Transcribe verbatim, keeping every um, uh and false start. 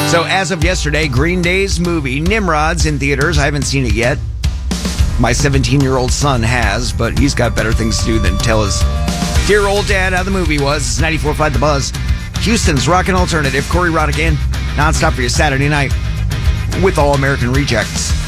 So as of yesterday, Green Day's movie Nimrod's in theaters. I haven't seen it yet. My seventeen-year-old son has, but he's got better things to do than tell his dear old dad how the movie was. It's ninety-four point five The Buzz. Houston's Rockin' Alternative. Corey Roddick in, nonstop for your Saturday night with All American Rejects.